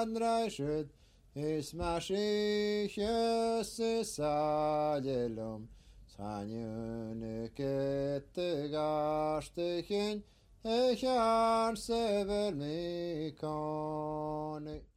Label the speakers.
Speaker 1: Rashid is Mashiach Salelom Sanyun Kettegashtihin Echan Sever Mikone